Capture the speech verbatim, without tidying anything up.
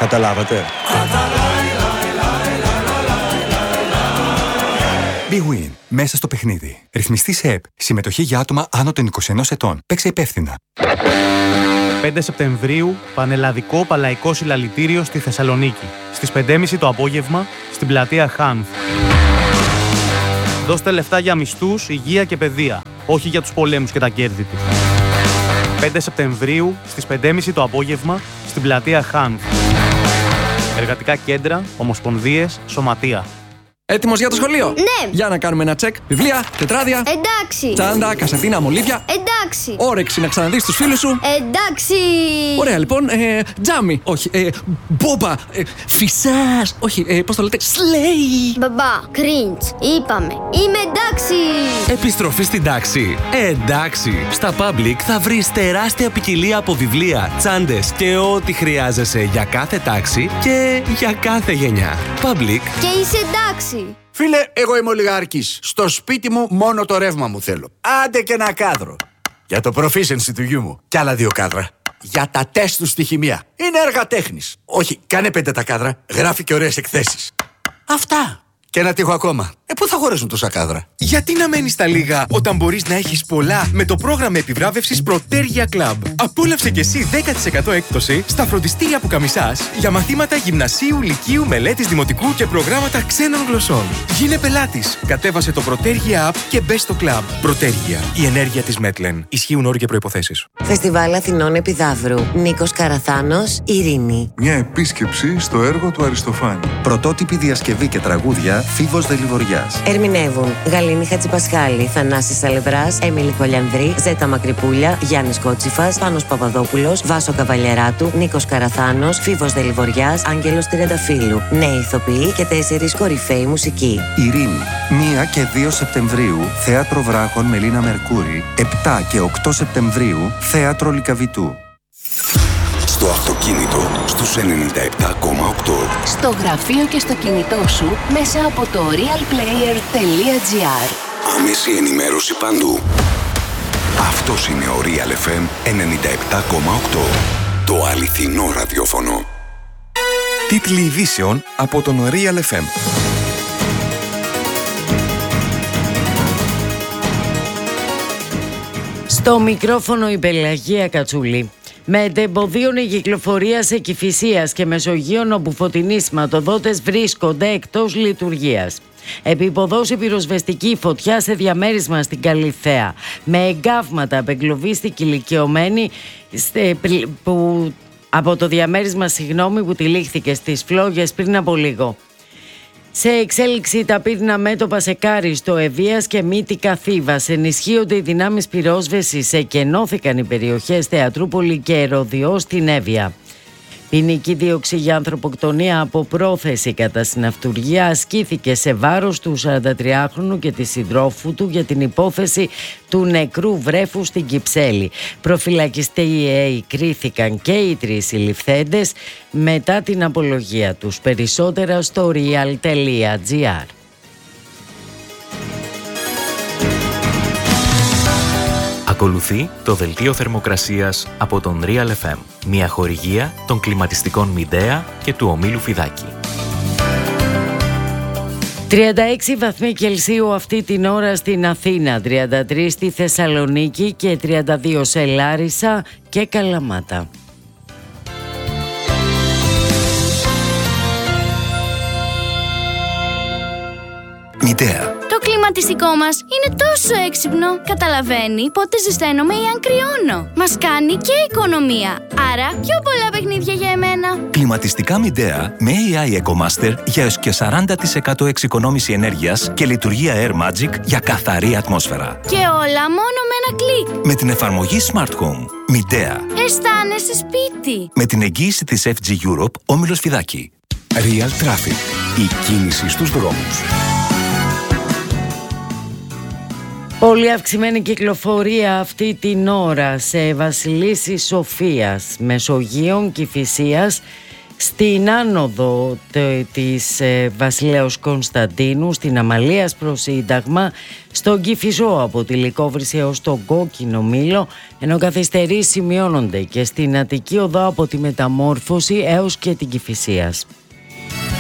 Καταλάβατε? BWIN. Μέσα στο παιχνίδι. Ρυθμιστή σε ΕΠ. Συμμετοχή για άτομα άνω των είκοσι ενός ετών. Παίξε υπεύθυνα. πέντε Σεπτεμβρίου, πανελλαδικό παλαϊκό συλλαλητήριο στη Θεσσαλονίκη. Στις πέντε και μισή το απόγευμα, στην πλατεία Χάνθ. Δώστε λεφτά για μισθούς, υγεία και παιδεία. Όχι για τους πολέμους και τα κέρδη τους. πέντε Σεπτεμβρίου, στις πέντε και μισή το απόγευμα, στην πλατεία Χάνθ. Εργατικά κέντρα, ομοσπονδίες, σωματεία. Έτοιμος για το σχολείο? Ναι! Για να κάνουμε ένα τσεκ. Βιβλία, τετράδια. Εντάξει! Τσάντα, κασετίνα, μολύβια. Εντάξει! Όρεξη να ξαναδείς τους φίλους σου. Εντάξει! Ωραία, λοιπόν. Ε, τζάμι. Όχι. Ε, μπόμπα. Ε, φυσάς. Όχι. Ε, πώς το λέτε? Σλέι. Μπαμπά, cringe. Είπαμε. Είμαι εντάξει! Επιστροφή στην τάξη. Ε, εντάξει. Στα Public θα βρεις τεράστια ποικιλία από βιβλία, τσάντες και ό,τι χρειάζεσαι για κάθε τάξη και για κάθε γενιά. Public. Και είσαι εντάξει! Φίλε, εγώ είμαι ολιγάρχης. Στο σπίτι μου μόνο το ρεύμα μου θέλω. Άντε και ένα κάδρο. Για το proficiency του γιού μου. Κι άλλα δύο κάδρα. Για τα τεστ του στη χημεία. Είναι έργα τέχνης. Όχι, κάνε πέντε τα κάδρα. Γράφει και ωραίες εκθέσεις. Αυτά. Και ένα τείχο ακόμα. Ε, πού θα χωρέσουν τόσα κάδρα? Γιατί να μένεις στα λίγα όταν μπορείς να έχεις πολλά με το πρόγραμμα επιβράβευσης Protergia Club. Απόλαυσε και εσύ δέκα τοις εκατό έκπτωση στα φροντιστήρια που καμισάς για μαθήματα γυμνασίου, λυκείου, μελέτης δημοτικού και προγράμματα ξένων γλωσσών. Γίνε πελάτης. Κατέβασε το Protergia App και μπες στο club. Protergia. Η ενέργεια της Μέτλεν. Ισχύουν όροι και προϋποθέσεις. Φεστιβάλ Αθηνών Επιδαύρου. Νίκος Καραθάνος, Ειρήνη. Μια επίσκεψη στο έργο του Αριστοφάνη. Πρωτότυπη διασκευή και τραγούδια Φίβος Δελιβοριάς. Ερμηνεύουν Γαλήνη Χατζηπασχάλη, Θανάσης Αλευράς, Έμιλη Κολιανδρή, Ζέτα Μακρυπούλια, Γιάννης Κότσιφας, Πάνος Παπαδόπουλος, Βάσο Καβαλιαράτου, Νίκος Καραθάνος, Φίβος Δελιβοριάς, Άγγελος Τριανταφύλου. Νέοι ηθοποιοί και τέσσερις κορυφαίοι μουσικοί. Ειρήνη. πρώτη και δύο Σεπτεμβρίου, Θέατρο Βράχων Μελίνα Μερκούρη. επτά και οκτώ Σεπτεμβρίου, Θέατρο Λυκαβητού. Στο αυτοκίνητο, στους ενενήντα επτά κόμμα οκτώ. Στο γραφείο και στο κινητό σου, μέσα από το realplayer τελεία gr. Άμεση ενημέρωση παντού. Αυτός είναι ο Real εφ εμ ενενήντα επτά κόμμα οκτώ. Το αληθινό ραδιόφωνο. Τίτλοι ειδήσεων από τον Real εφ εμ. Στο μικρόφωνο η Πελαγία Κατσούλη. Με εντεμποδίων η κυκλοφορία σε Κηφισίας και Μεσογείων, όπου φωτεινοί σηματοδότες βρίσκονται εκτός λειτουργίας. Επιποδώσει πυροσβεστική φωτιά σε διαμέρισμα στην Καλυθέα. Με εγκάβματα απεγκλωβίστηκε ηλικιωμένη που, από το διαμέρισμα συγγνώμη, που τυλίχθηκε στις Φλόγες πριν από λίγο. Σε εξέλιξη τα πύρνα μέτωπα σε Κάριστο, Ευβοίας και Μύτικα Θήβας. Ενισχύονται οι δυνάμεις πυρόσβεσης, εκενώθηκαν οι περιοχές Θεατρούπολη και Ερωδιό στην Εύβοια. Ποινική δίωξη για ανθρωποκτονία από πρόθεση κατά συναυτουργία ασκήθηκε σε βάρος του σαραντατριάχρονου και της συντρόφου του για την υπόθεση του νεκρού βρέφου στην Κυψέλη. Προφυλακιστέοι κρίθηκαν και οι τρεις συλληφθέντες μετά την απολογία τους. Περισσότερα στο real τελεία gr. Ακολουθεί το δελτίο θερμοκρασίας από τον Real εφ εμ, μια χορηγία των κλιματιστικών Μιντέα και του ομίλου Φιδάκη. τριάντα έξι βαθμοί Κελσίου αυτή την ώρα στην Αθήνα, τριάντα τρία στη Θεσσαλονίκη και τριάντα δύο σε Λάρισα και Καλαμάτα. Μιντέα. Το κλιματιστικό μας είναι τόσο έξυπνο. Καταλαβαίνει πότε ζεσταίνομαι ή αν κρυώνω. Μας κάνει και οικονομία. Άρα πιο πολλά παιχνίδια για εμένα. Κλιματιστικά Μιντέα με έι άι EcoMaster για έως και σαράντα τοις εκατό εξοικονόμηση ενέργειας και λειτουργία Air Magic για καθαρή ατμόσφαιρα. Και όλα μόνο με ένα κλικ. Με την εφαρμογή Smart Home. Μιντέα. Αισθάνεσαι σπίτι. Με την εγγύηση της εφ τζι Europe, όμιλος Φιδάκη. Real Traffic. Η κίνηση στους δρόμους. Πολύ αυξημένη κυκλοφορία αυτή την ώρα σε Βασιλίσσης Σοφίας, Μεσογείων, Κηφισίας, Στην άνοδο της Βασιλέως Κωνσταντίνου, στην Αμαλίας προς Σύνταγμα, στον Κηφισό από τη Λυκόβρηση έως τον Κόκκινο Μήλο, ενώ καθυστερήσεις σημειώνονται και στην Αττική Οδό από τη Μεταμόρφωση έως και την Κηφισίας.